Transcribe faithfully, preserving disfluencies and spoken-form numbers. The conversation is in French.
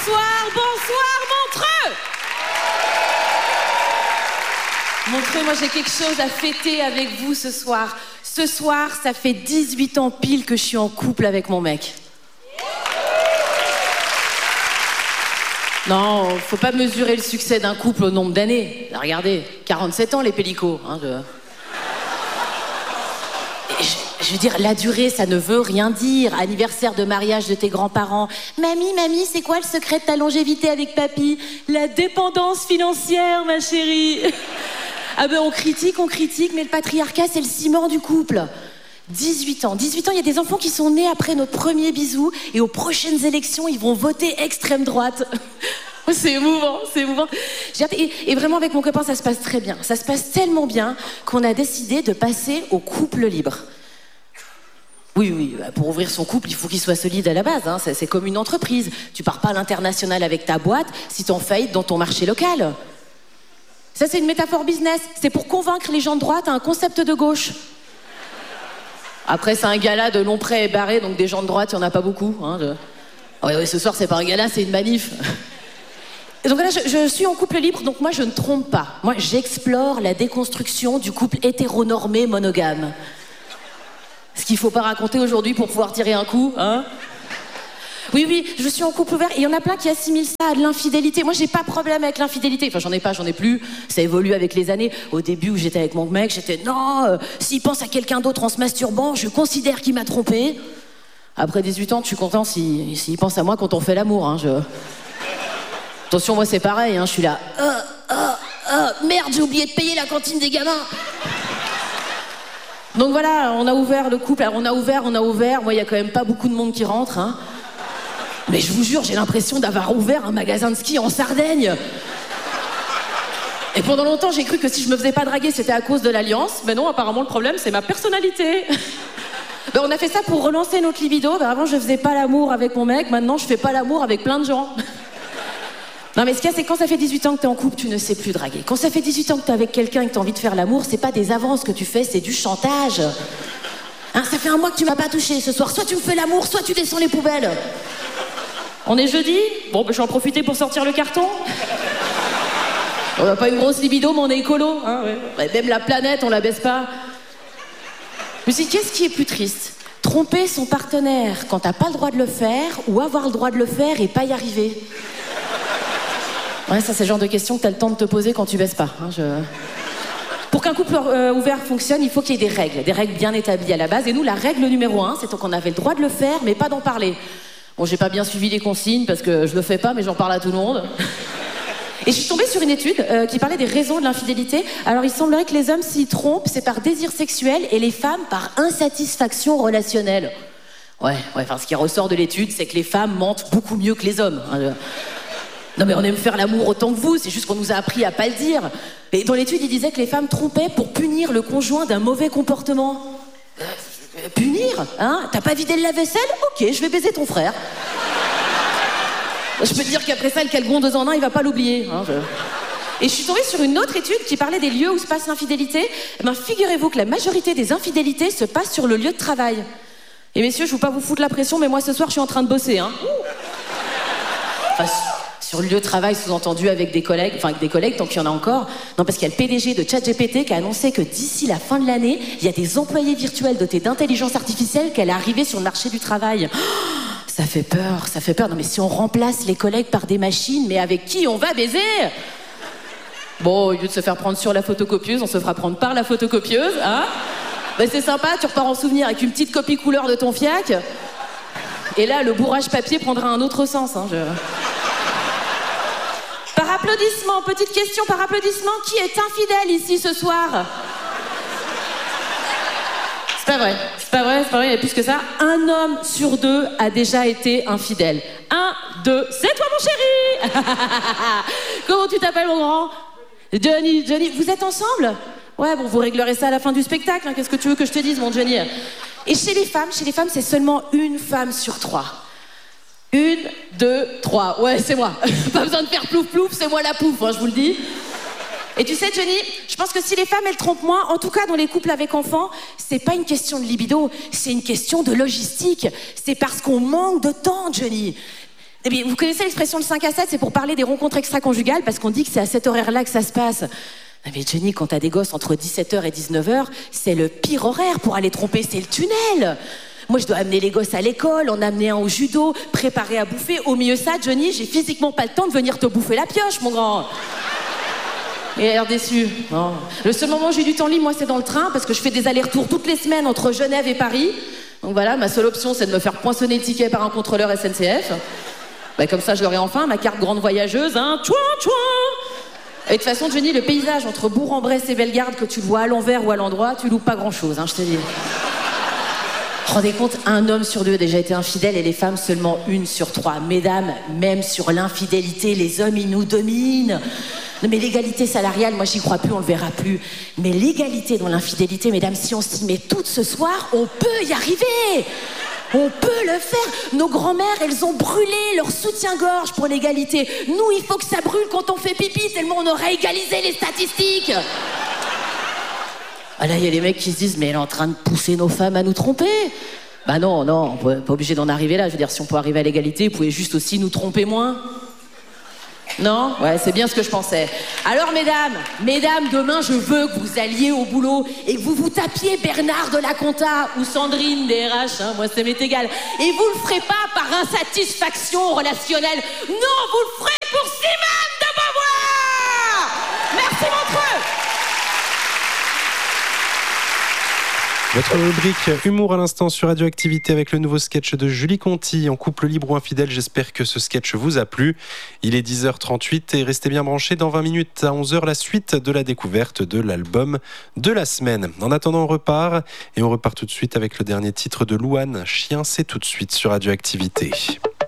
bonsoir, bonsoir Montreux. Montreux, moi j'ai quelque chose à fêter avec vous ce soir. Ce soir, ça fait dix-huit ans pile que je suis en couple avec mon mec. Non, faut pas mesurer le succès d'un couple au nombre d'années. Regardez, quarante-sept ans les pélicots. Hein, je... Je, je veux dire, la durée, ça ne veut rien dire. Anniversaire de mariage de tes grands-parents. Mamie, mamie, c'est quoi le secret de ta longévité avec papy? La dépendance financière, ma chérie. Ah ben on critique, on critique, mais le patriarcat, c'est le ciment du couple. dix-huit ans. dix-huit ans, il y a des enfants qui sont nés après notre premier bisou et aux prochaines élections, ils vont voter extrême droite. C'est émouvant, c'est émouvant. Et, et vraiment, avec mon copain, ça se passe très bien. Ça se passe tellement bien qu'on a décidé de passer au couple libre. Oui, oui, pour ouvrir son couple, il faut qu'il soit solide à la base. Hein. C'est, c'est comme une entreprise. Tu pars pas à l'international avec ta boîte si t'es en faillite dans ton marché local. Ça, c'est une métaphore business. C'est pour convaincre les gens de droite à un concept de gauche. Après, c'est un gala de long prêt et barré, donc des gens de droite, il n'y en a pas beaucoup. Hein, de... oh, oui, ce soir, c'est pas un gala, c'est une manif. Et donc là, je, je suis en couple libre, donc moi, je ne trompe pas. Moi, j'explore la déconstruction du couple hétéronormé monogame. Ce qu'il ne faut pas raconter aujourd'hui pour pouvoir tirer un coup, hein. Oui, oui, je suis en couple ouvert et il y en a plein qui assimilent ça à de l'infidélité. Moi, j'ai pas de problème avec l'infidélité. Enfin, j'en ai pas, j'en ai plus. Ça évolue avec les années. Au début où j'étais avec mon mec, j'étais non, euh, s'il pense à quelqu'un d'autre en se masturbant, je considère qu'il m'a trompé. Après dix-huit ans, je suis content s'il, s'il pense à moi quand on fait l'amour. Hein, je... Attention, moi, c'est pareil. Hein, je suis là. Euh, euh, euh, merde, j'ai oublié de payer la cantine des gamins. Donc voilà, on a ouvert le couple. Alors, on a ouvert, on a ouvert. Moi, il y a quand même pas beaucoup de monde qui rentre. Hein. Mais je vous jure, j'ai l'impression d'avoir ouvert un magasin de ski en Sardaigne. Et pendant longtemps, j'ai cru que si je me faisais pas draguer, c'était à cause de l'alliance. Mais non, apparemment, le problème, c'est ma personnalité. Ben, on a fait ça pour relancer notre libido. Ben, avant, je faisais pas l'amour avec mon mec. Maintenant, je fais pas l'amour avec plein de gens. Non, mais ce qu'il y a, c'est que quand ça fait dix-huit ans que t'es en couple, tu ne sais plus draguer. Quand ça fait dix-huit ans que t'es avec quelqu'un et que t'as envie de faire l'amour, c'est pas des avances que tu fais, c'est du chantage. Hein, ça fait un mois que tu m'as pas touché ce soir. Soit tu me fais l'amour, soit tu descends les poubelles. On est jeudi? Bon, ben, je vais en profiter pour sortir le carton. On n'a pas une grosse libido, mais on est écolo. Hein, ouais. Même la planète, on la baisse pas. Je me suis dit, qu'est-ce qui est plus triste? Tromper son partenaire quand t'as pas le droit de le faire, ou avoir le droit de le faire et pas y arriver? Ouais, ça, c'est le genre de questions que t'as le temps de te poser quand tu baisses pas. Hein, je... Pour qu'un couple euh, ouvert fonctionne, il faut qu'il y ait des règles, des règles bien établies à la base. Et nous, la règle numéro un, c'est qu'on avait le droit de le faire, mais pas d'en parler. Bon, j'ai pas bien suivi les consignes parce que je le fais pas, mais j'en parle à tout le monde. Et je suis tombée sur une étude euh, qui parlait des raisons de l'infidélité. Alors, il semblerait que les hommes s'y trompent, c'est par désir sexuel, et les femmes par insatisfaction relationnelle. Ouais, ouais, enfin, ce qui ressort de l'étude, c'est que les femmes mentent beaucoup mieux que les hommes. Hein. Non, mais on aime faire l'amour autant que vous, c'est juste qu'on nous a appris à pas le dire. Et dans l'étude, il disait que les femmes trompaient pour punir le conjoint d'un mauvais comportement. Euh, punir, hein? T'as pas vidé le lave-vaisselle? Ok, je vais baiser ton frère. Je peux te dire qu'après ça, le calgon deux en un, il va pas l'oublier. Hein, je... Et je suis tombée sur une autre étude qui parlait des lieux où se passe l'infidélité. Eh ben, figurez-vous que la majorité des infidélités se passent sur le lieu de travail. Et messieurs, je veux pas vous foutre la pression, mais moi ce soir, je suis en train de bosser. Hein. Enfin, sur le lieu de travail, sous-entendu avec des collègues, enfin avec des collègues, tant qu'il y en a encore. Non, parce qu'il y a le P D G de ChatGPT qui a annoncé que d'ici la fin de l'année, il y a des employés virtuels dotés d'intelligence artificielle qui allaient arriver sur le marché du travail. Oh, ça fait peur, ça fait peur. Non, mais si on remplace les collègues par des machines, mais avec qui on va baiser? Bon, au lieu de se faire prendre sur la photocopieuse, on se fera prendre par la photocopieuse, hein? Ben, c'est sympa, tu repars en souvenir avec une petite copie couleur de ton fiac. Et là, le bourrage papier prendra un autre sens, hein, je... Par applaudissement, petite question par applaudissement, qui est infidèle ici ce soir? C'est pas vrai, c'est pas vrai, c'est pas vrai, il y a plus que ça. Un homme sur deux a déjà été infidèle. Un, deux, c'est toi mon chéri. Comment tu t'appelles mon grand? Johnny, Johnny, vous êtes ensemble? Ouais, bon, vous réglerez ça à la fin du spectacle, hein. Qu'est-ce que tu veux que je te dise mon Johnny? Et chez les femmes, chez les femmes, c'est seulement une femme sur trois. Une, deux, trois. Ouais, c'est moi. Pas besoin de faire plouf plouf, c'est moi la pouf, hein, je vous le dis. Et tu sais, Johnny, je pense que si les femmes, elles trompent moins, en tout cas dans les couples avec enfants, c'est pas une question de libido, c'est une question de logistique. C'est parce qu'on manque de temps, Johnny. Eh bien, vous connaissez l'expression le cinq à sept, c'est pour parler des rencontres extra-conjugales, parce qu'on dit que c'est à cet horaire-là que ça se passe. Ah mais Jenny, quand t'as des gosses entre dix-sept heures et dix-neuf heures, c'est le pire horaire pour aller tromper, c'est le tunnel. Moi, je dois amener les gosses à l'école, en amener un au judo, préparer à bouffer. Au milieu de ça, Johnny, j'ai physiquement pas le temps de venir te bouffer la pioche, mon grand. Et elle a l'air déçue. Non. Le seul moment où j'ai du temps libre, moi, c'est dans le train, parce que je fais des allers-retours toutes les semaines entre Genève et Paris. Donc voilà, ma seule option, c'est de me faire poinçonner le ticket par un contrôleur S N C F. Bah, comme ça, je l'aurai enfin, ma carte grande voyageuse, hein. Tchouin, tchouin. Et de toute façon, Johnny, le paysage entre Bourg-en-Bresse et Bellegarde, que tu le vois à l'envers ou à l'endroit, tu loupes pas grand-chose, hein, je te dis. Rendez compte, un homme sur deux a déjà été infidèle et les femmes seulement une sur trois. Mesdames, même sur l'infidélité, les hommes, ils nous dominent. Non mais l'égalité salariale, moi j'y crois plus, on le verra plus. Mais l'égalité dans l'infidélité, mesdames, si on s'y met toutes ce soir, on peut y arriver. On peut le faire. Nos grand-mères, elles ont brûlé leur soutien-gorge pour l'égalité. Nous, il faut que ça brûle quand on fait pipi, tellement on aurait égalisé les statistiques. Ah là, il y a les mecs qui se disent, mais elle est en train de pousser nos femmes à nous tromper. Bah non, non, on n'est pas obligé d'en arriver là. Je veux dire, si on peut arriver à l'égalité, vous pouvez juste aussi nous tromper moins. Non ? Ouais, c'est bien ce que je pensais. Alors, mesdames, mesdames, demain, je veux que vous alliez au boulot et que vous vous tapiez Bernard de la Compta ou Sandrine des R H, hein, moi, ça m'est égal. Et vous le ferez pas par insatisfaction relationnelle. Non, vous le ferez pour Simone de Beauvoir ! Merci, Montreux ! Votre rubrique Humour à l'instant sur Radioactivité avec le nouveau sketch de Julie Conti en couple libre ou infidèle. J'espère que ce sketch vous a plu. Il est dix heures trente-huit et restez bien branchés dans vingt minutes à onze heures la suite de la découverte de l'album de la semaine. En attendant, on repart et on repart tout de suite avec le dernier titre de Louane. Chien, c'est tout de suite sur Radioactivité.